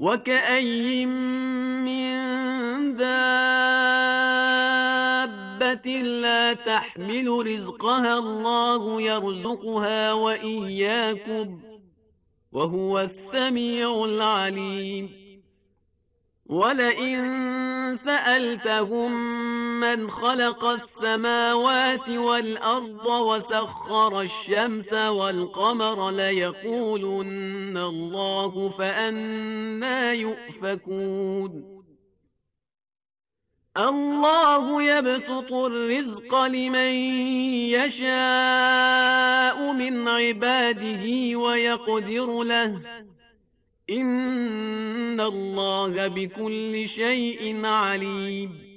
وكأين من دابة لا تحمل رزقها الله يرزقها وإياكم وهو السميع العليم. ولئن سألتهم من خلق السماوات والأرض وسخر الشمس والقمر ليقولن الله فأنى يؤفكون. الله يبسط الرزق لمن يشاء من عباده ويقدر له إن الله بكل شيء عليم.